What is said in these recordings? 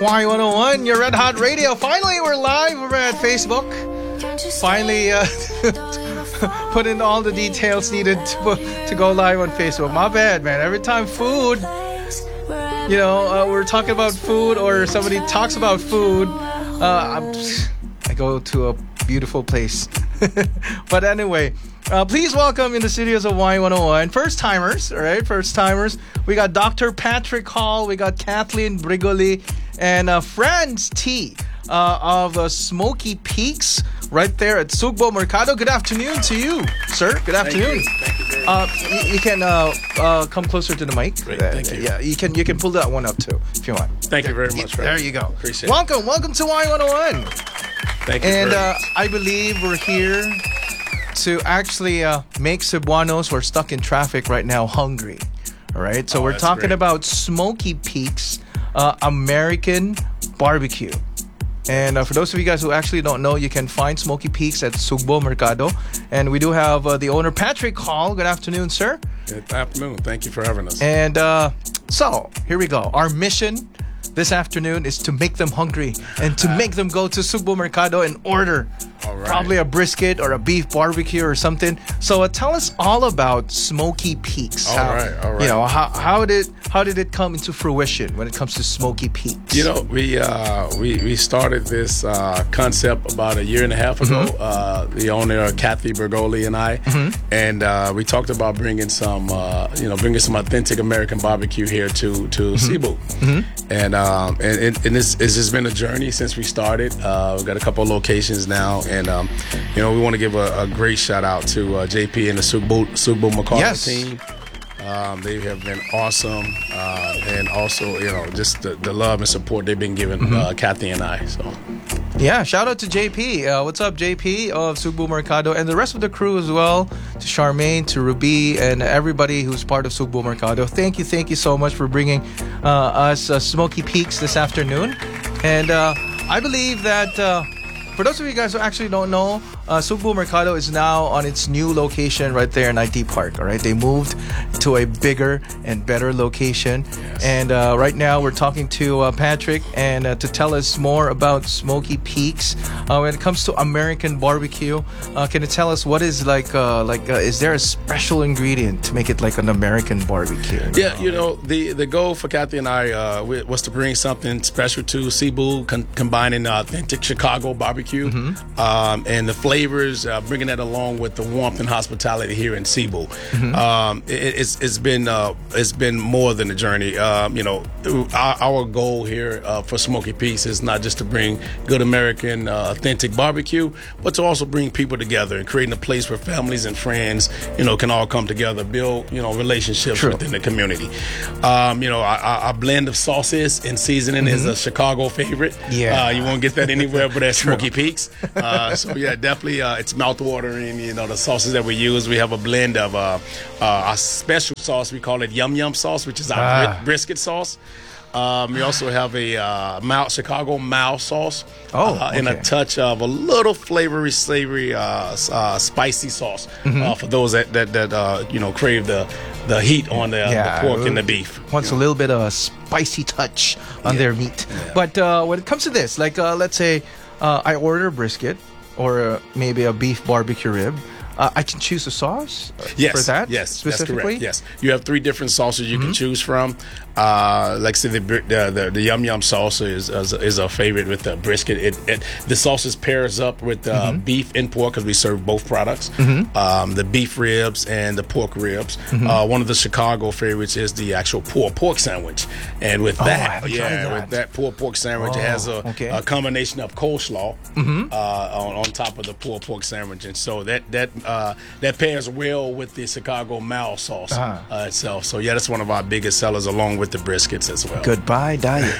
Y101, your Red Hot Radio. Finally, we're live. We're at Facebook. Finally, put in all the details needed to go live on Facebook. My bad, man. Every time food, we're talking about food or somebody talks about food, I go to a beautiful place. But anyway, please welcome in the studios of Y101 first-timers, all right? First-timers. We got Dr. Patrick Hall, we got Kathleen Brigoli, and Franz T. of Smoky Peaks right there at Sugbo Mercado. Good afternoon to you, sir. Good afternoon. Thank you very much. You can come closer to the mic. Great, thank you. Yeah, you can pull that one up too if you want. Thank you very much, Fred. There you go. Appreciate it. Welcome to Y101. Thank you And very much. I believe we're here to actually make Cebuanos who are stuck in traffic right now hungry. All right, so we're talking about Smoky Peaks American Barbecue. And for those of you guys who actually don't know, you can find Smoky Peaks at Sugbo Mercado. And we do have the owner, Patrick Hall. Good afternoon, sir. Good afternoon. Thank you for having us. And so, here we go. Our mission this afternoon is to make them hungry and to make them go to Sugbo Mercado and order probably a brisket or a beef barbecue or something. So tell us all about Smoky Peaks. All right. You know, how did it come into fruition when it comes to Smoky Peaks? You know, we started this concept about a year and a half ago. The owner, Kathy Bergoli, and I, and we talked about bringing some authentic American barbecue here to Cebu. And this has been a journey since we started. We've got a couple of locations now, and we want to give a great shout out to JP and the Sugbo Mercado team. They have been awesome, and also just the love and support they've been giving Kathy and I. So yeah, shout out to JP. What's up, JP of Sugbo Mercado, and the rest of the crew as well. To Charmaine, to Ruby, and everybody who's part of Sugbo Mercado. Thank you so much for bringing us Smoky Peaks this afternoon. And I believe that for those of you guys who actually don't know, Sugbo Mercado is now on its new location right there in IT Park. All right, they moved to a bigger and better location. Yes. And right now we're talking to Patrick and to tell us more about Smoky Peaks. When it comes to American barbecue, can you tell us what is is there a special ingredient to make it like an American barbecue? Yeah, the goal for Kathy and I was to bring something special to Cebu, combining authentic Chicago barbecue and the flavors, bringing that along with the warmth and hospitality here in Cebu. It's been more than a journey. Our goal here for Smoky Peaks is not just to bring good American authentic barbecue, but to also bring people together and creating a place where families and friends, can all come together, build, relationships within the community. Our blend of sauces and seasoning is a Chicago favorite. Yeah, you won't get that anywhere but at Smoky Peaks. So yeah, definitely, it's mouthwatering. The sauces that we use. We have a blend of our special sauce. We call it Yum Yum sauce, which is our brisket sauce. We also have a Chicago Mao sauce. And a touch of a little flavory, savory, spicy sauce for those that crave the heat on the pork and the beef. Wants a little bit of a spicy touch on their meat. Yeah. But when it comes to this, let's say I order a brisket or maybe a beef barbecue rib. I can choose a sauce for that? Yes, specifically? that's correct. Yes. You have 3 different sauces you can choose from. Like say the Yum Yum sauce is a favorite with the brisket. The sauces pairs up with beef and pork because we serve both products. The beef ribs and the pork ribs. One of the Chicago favorites is the actual pulled pork sandwich. And with with that pulled pork sandwich, it has a combination of coleslaw on top of the pulled pork sandwich, and so that pairs well with the Chicago Mao sauce itself. So that's one of our biggest sellers, along with the briskets as well. Goodbye diet.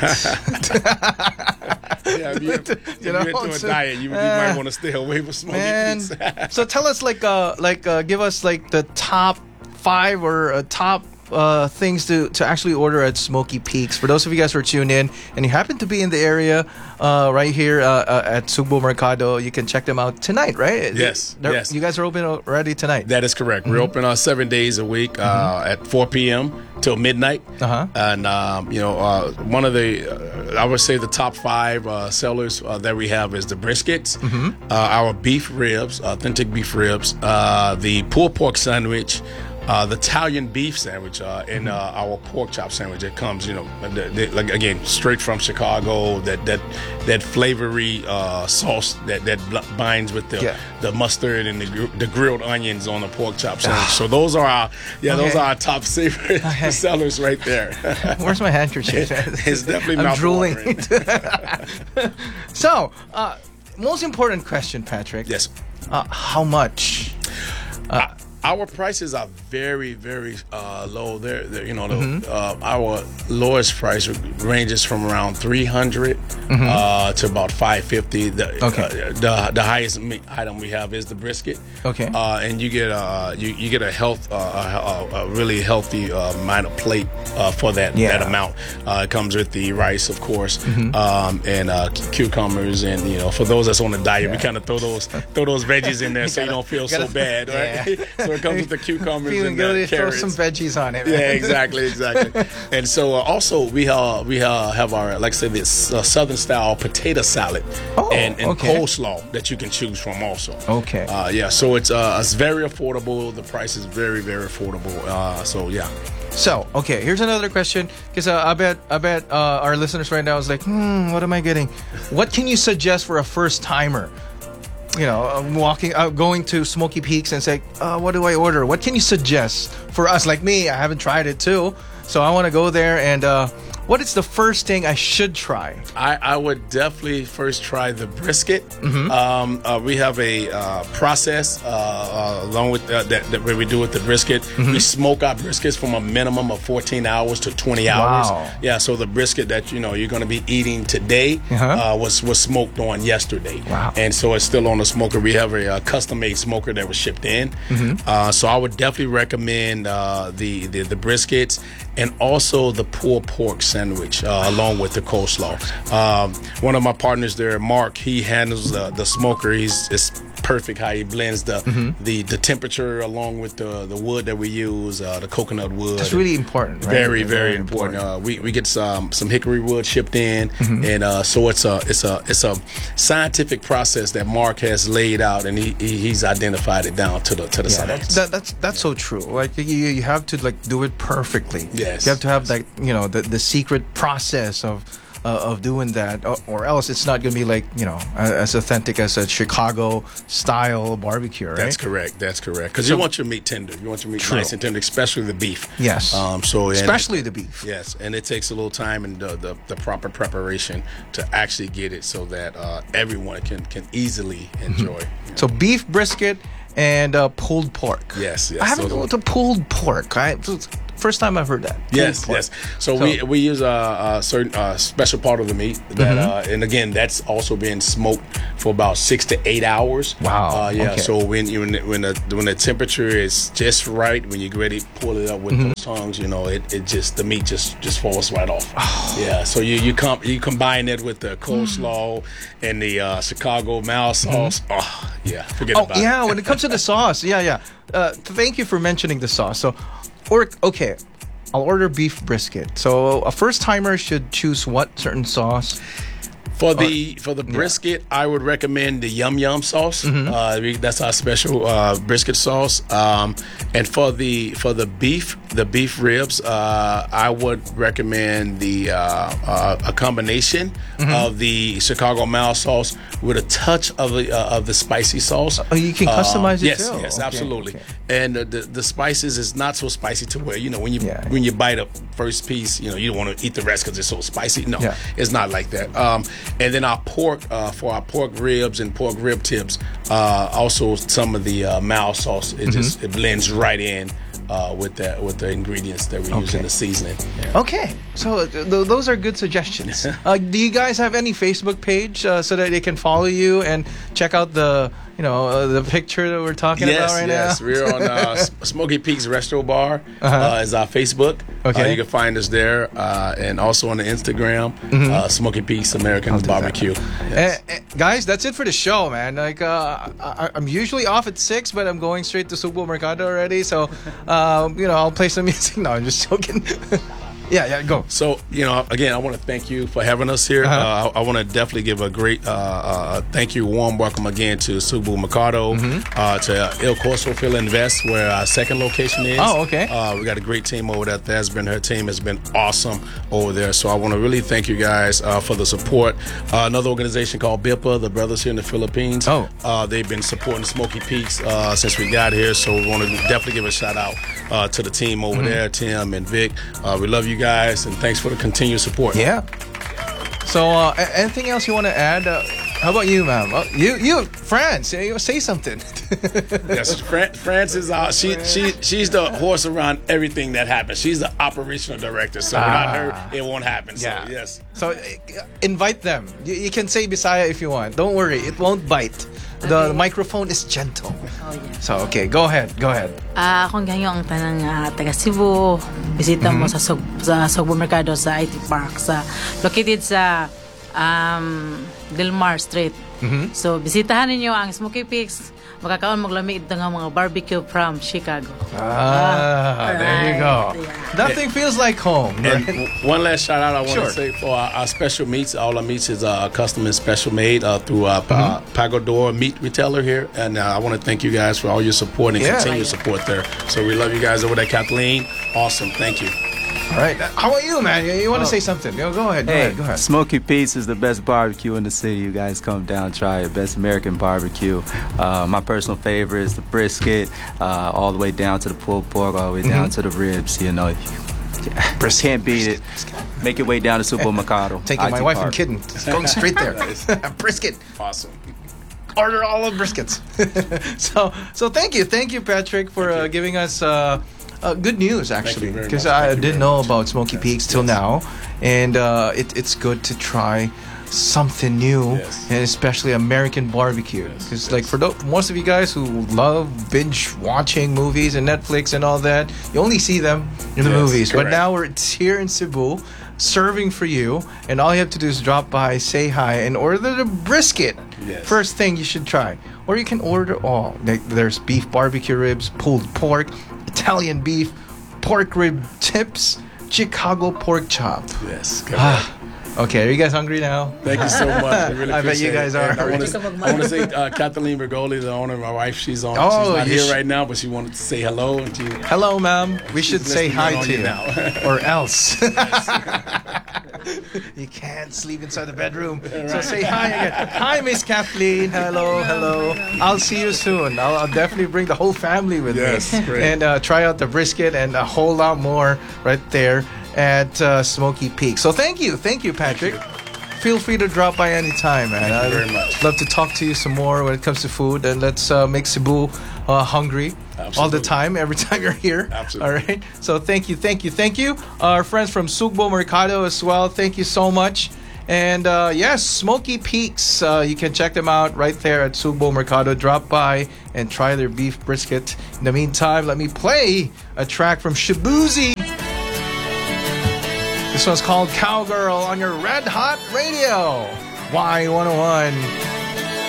If you're into a diet, you might want to stay away from Smoky Peaks. So tell us, give us the top 5 or top things to actually order at Smoky Peaks. For those of you guys who are tuned in and you happen to be in the area right here at Sugbo Mercado, you can check them out tonight, right? Yes. You guys are open already tonight? That is correct. We're open 7 days a week at 4 p.m. till midnight. And one of the I would say the top 5 sellers that we have is the briskets, our beef ribs, authentic beef ribs, the pulled pork sandwich, the Italian beef sandwich, and our pork chop sandwich. It comes, like again, straight from Chicago. That flavory sauce that binds with the mustard and the grilled onions on the pork chop sandwich. So those are our top favorite sellers right there. Where's my handkerchief? It's definitely I'm drooling. So, most important question, Patrick. Yes. How much? Our prices are very, very low. Our lowest price ranges from around $300 to about $550. The highest meat item we have is the brisket. Okay. And you get a really healthy amount of plate for that amount. It comes with the rice, of course, and cucumbers, and for those that's on the diet, we kind of throw those veggies in there so you don't feel so bad, right? So it comes with the cucumbers and the carrots. Throw some veggies on it. Right? Yeah, exactly. And so also we have our, like I said, this Southern style potato salad and coleslaw that you can choose from also. Okay. So it's very affordable. The price is very, very affordable. So, okay, here's another question, because I bet our listeners right now is like, what am I getting? What can you suggest for a first timer? Going to Smoky Peaks and say, what do I order? What can you suggest for us? Like me, I haven't tried it too, so I want to go there. And what is the first thing I should try? I would definitely first try the brisket. We have a process along with that where we do with the brisket. We smoke our briskets from a minimum of 14 hours to 20 hours. Wow. Yeah, so the brisket that you're going to be eating today was smoked on yesterday. Wow. And so it's still on the smoker. We have a custom-made smoker that was shipped in. So I would definitely recommend the briskets and also the pulled pork sandwich along with the coleslaw. One of my partners there, Mark, he handles the smoker. It's perfect how he blends the temperature along with the wood that we use, the coconut wood. That's really important, right? Very, very important. We get some hickory wood shipped in, and so it's a scientific process that Mark has laid out, and he's identified it down to the science. That's so true. Like you have to do it perfectly. Yes. You have to have the secret process of doing that, or else it's not going to be as authentic as a Chicago style barbecue, right? That's correct. Because you want your meat tender. You want your meat nice and tender, especially the beef. Yes. Especially the beef. Yes, and it takes a little time and the proper preparation to actually get it so that everyone can easily enjoy. So beef brisket and pulled pork. Yes. I haven't go to pulled pork. First time I've heard that. Yes. So we use a certain special part of the meat that, and again, that's also been smoked for about 6 to 8 hours. Wow. Okay. So when the temperature is just right, when you're ready to pull it up with those tongs, the meat just falls right off. Oh. Yeah. So you combine it with the coleslaw and the Chicago Mal sauce. Oh yeah. Forget about it. Yeah. When it comes to the sauce, thank you for mentioning the sauce. So. I'll order beef brisket. So a first timer should choose what certain sauce? For the brisket, I would recommend the Yum Yum sauce. That's our special brisket sauce. And for the beef ribs, I would recommend a combination of the Chicago Mal sauce with a touch of the spicy sauce. Oh, you can customize it too. Yes, absolutely. Okay. And the spices is not so spicy to where when you bite a first piece, you don't want to eat the rest because it's so spicy. No, it's not like that. And then our pork, for our pork ribs and pork rib tips, also some of the Mal sauce. It blends right in with the ingredients that we use in the seasoning. Yeah. Okay, so those are good suggestions. Do you guys have any Facebook page so that they can follow you and check out the picture that we're talking about right now? Yes, we're on Smoky Peaks Resto Bar is our Facebook. Okay. You can find us there, and also on the Instagram, Smoky Peaks American Barbecue. Yes. Guys, that's it for the show, man. I'm usually off at 6, but I'm going straight to Sugbo Mercado already, so I'll play some music. No, I'm just joking. Yeah, go. So, again, I want to thank you for having us here. I want to definitely give a great thank you, warm welcome again to Subu Mercado, to El Corso Phil Invest, where our second location is. Oh, okay. We got a great team over there. Her team has been awesome over there. So I want to really thank you guys for the support. Another organization called BIPA, the brothers here in the Philippines. They've been supporting Smoky Peaks since we got here. So we want to definitely give a shout out to the team over there, Tim and Vic. We love you guys, and thanks for the continued support. Yeah. So, anything else you want to add? How about you, ma'am? You, France, say something. Yes, France is she's the horse around everything that happens. She's the operational director, so without her, it won't happen. So, yes. So, invite them. You can say Bisaya if you want. Don't worry, it won't bite. The microphone is gentle. Oh, yeah. So, okay, go ahead. Kung ganyan ang tanang taga Cebu, bisita mo sa Sugbo Mercado sa IT Park, located sa Delmar Street. So, bisitahan ninyo ang Smoky Peaks. Makakaon maglamig ng mga barbecue from Chicago. There you go. Yeah. Nothing feels like home. And Right? one last shout out I want to say for our special meats. All our meats is custom and special made through Pagodor Meat Retailer here. And I want to thank you guys for all your support and continued support there. So we love you guys over there, Kathleen. Awesome. Thank you. All right. How about you, man? You want to say something? Go ahead. Go ahead. Smoky Pete's is the best barbecue in the city. You guys come down, try it. Best American barbecue. My personal favorite is the brisket, all the way down to the pulled pork, all the way down to the ribs. Can't beat it. Make your way down to Subu Mercado. Taking my wife and kid and going straight there. Brisket. Awesome. Order all of briskets. so thank you, Patrick, for giving us good news, actually, because I didn't know about Smoky Peaks till now, and it's good to try something new, and especially American barbecue, because like for most of you guys who love binge watching movies and Netflix and all that, you only see them in the movies. Correct. But now it's here in Cebu, serving for you, and all you have to do is drop by, say hi, and order the brisket. First thing you should try, or you can order all. There's beef barbecue ribs, pulled pork, Italian beef, pork rib tips, Chicago pork chop. Yes, correct. Okay, are you guys hungry now? Thank you so much. I really bet you guys are. I want to say Kathleen Bergoli, the owner of my wife. She's on. Oh, she's not here right now, but she wanted to say hello. And hello, ma'am. We should say hi to you now, or else. You can't sleep inside the bedroom. Right. So say hi again. Hi, Miss Kathleen. Hello. I'll see you soon. I'll definitely bring the whole family with me. Great. And try out the brisket and a whole lot more right there at Smoky Peak. So thank you, Patrick. Feel free to drop by anytime, man. Thank you very much. Love to talk to you some more when it comes to food, and let's make Cebu hungry. Absolutely. All the time, every time you're here. Absolutely. All right. So thank you. Our friends from Sugbo Mercado as well. Thank you so much. And yes, Smoky Peaks. You can check them out right there at Sugbo Mercado. Drop by and try their beef brisket. In the meantime, let me play a track from Shabuzi. This one's called Cowgirl on your Red Hot Radio. Y101.